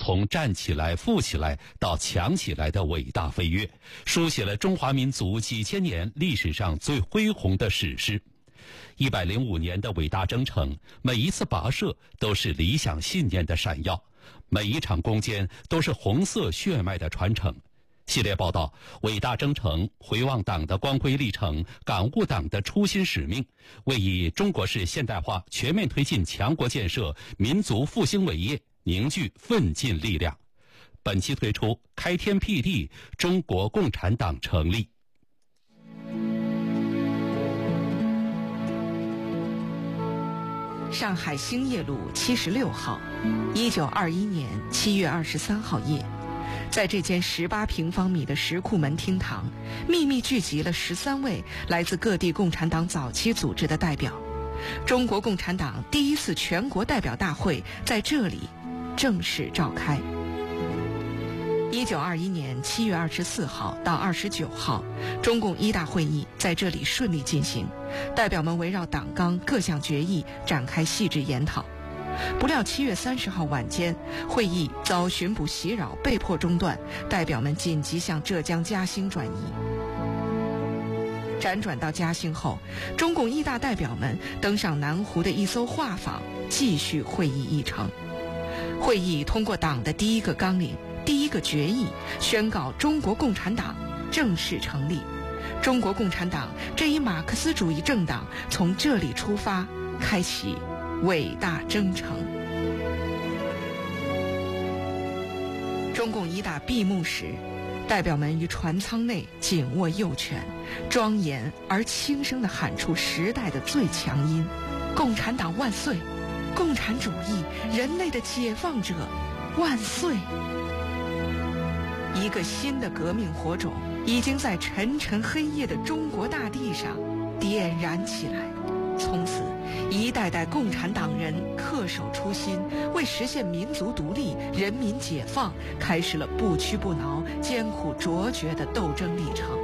从站起来、富起来到强起来的伟大飞跃，书写了中华民族几千年历史上最恢宏的史诗。105年的伟大征程，每一次跋涉都是理想信念的闪耀，每一场攻坚都是红色血脉的传承。系列报道：伟大征程，回望党的光辉历程，感悟党的初心使命，为以中国式现代化全面推进强国建设、民族复兴伟业凝聚奋进力量。本期推出开天辟地，中国共产党成立。 上海兴业路76号，1921年7月23号夜，在这间18平方米的石库门厅堂，秘密聚集了13位来自各地共产党早期组织的代表。中国共产党第一次全国代表大会在这里正式召开。1921年7月24号到29号，中共一大会议在这里顺利进行，代表们围绕党纲各项决议展开细致研讨。不料7月30号晚间，会议遭巡捕袭扰，被迫中断，代表们紧急向浙江嘉兴转移。辗转到嘉兴后，中共一大代表们登上南湖的一艘画舫，继续会议议程。会议通过党的第一个纲领、第一个决议，宣告中国共产党正式成立。中国共产党这一马克思主义政党从这里出发，开启伟大征程。中共一大闭幕时，代表们于船舱内紧握右拳，庄严而轻声地喊出时代的最强音：共产党万岁！共产主义，人类的解放者，万岁！一个新的革命火种已经在沉沉黑夜的中国大地上点燃起来。从此，一代代共产党人恪守初心，为实现民族独立、人民解放，开始了不屈不挠、艰苦卓绝的斗争历程。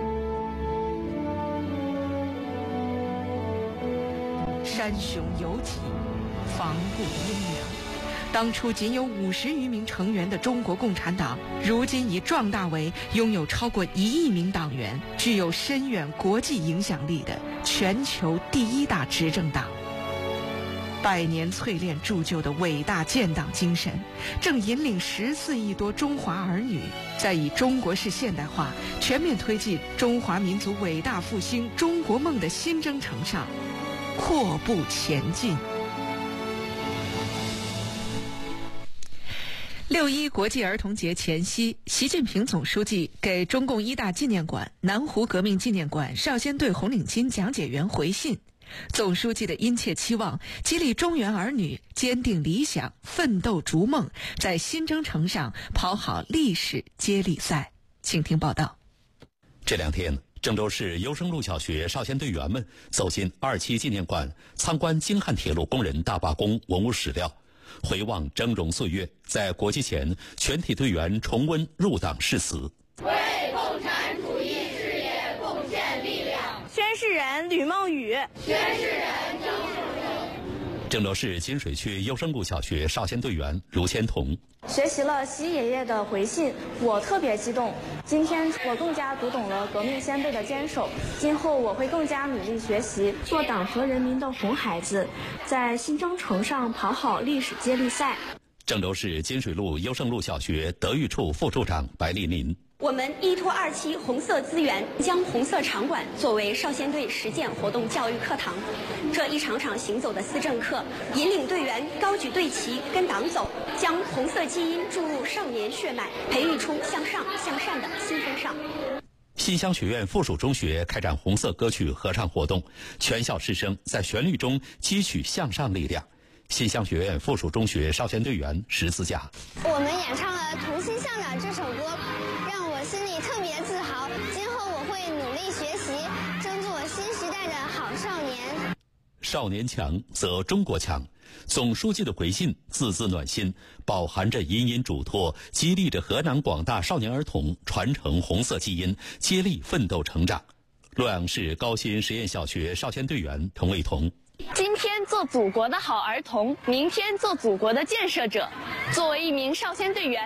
山雄有脊，防不阴凉。当初仅有50余名成员的中国共产党，如今已壮大为拥有超过1亿名党员、具有深远国际影响力的全球第一大执政党。100年淬炼铸就的伟大建党精神，正引领14亿多中华儿女，在以中国式现代化全面推进中华民族伟大复兴中国梦的新征程上阔步前进。6·1国际儿童节前夕，习近平总书记给中共一大纪念馆、南湖革命纪念馆少先队红领巾讲解员回信。总书记的殷切期望，激励中原儿女坚定理想、奋斗逐梦，在新征程上跑好历史接力赛。请听报道。 这2天，郑州市优生路小学少先队员们走进27纪念馆，参观京汉铁路工人大罢工文物史料，回望峥嵘岁月，在国旗前，全体队员重温入党誓词： 为共产主义事业贡献力量。 宣誓人吕梦雨， 宣誓人郑树生。 郑州市金水区优生路小学少先队员卢千彤： 学习了习爷爷的回信，我特别激动。今天我更加读懂了革命先辈的坚守，今后我会更加努力学习，做党和人民的红孩子，在新征程上跑好历史接力赛。 郑州市金水路优生路小学德育处副处长白丽林： 我们依托2期红色资源，将红色场馆作为少先队实践活动教育课堂。这一场场行走的思政课，引领队员高举队旗跟党走，将红色基因注入少年血脉，培育出向上向善的新风尚。 新乡学院附属中学开展红色歌曲合唱活动，全校师生在旋律中汲取向上力量。新乡学院附属中学少先队员石思佳： 我们演唱了《同心向党》这首歌，让我心里特别自豪。今后我会努力学习，争做新时代的好少年。 少年强则中国强。总书记的回信字字暖心，饱含着隐隐嘱托，激励着河南广大少年儿童传承红色基因，接力奋斗成长。洛阳市高新实验小学少先队员滕卫彤： 今天做祖国的好儿童，明天做祖国的建设者。作为一名少先队员，